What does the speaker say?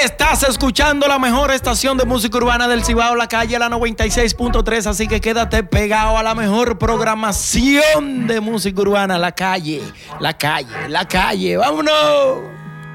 Estás escuchando la mejor estación de música urbana del Cibao, La Calle, la 96.3, así que quédate pegado a la mejor programación de música urbana, La Calle, La Calle, La Calle. ¡Vámonos!